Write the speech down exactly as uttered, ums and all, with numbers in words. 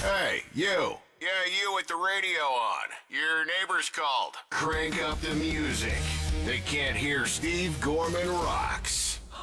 Hey, you. Yeah, you with the radio on. Your neighbor's called. Crank up the music. They can't hear Steve Gorman Rocks.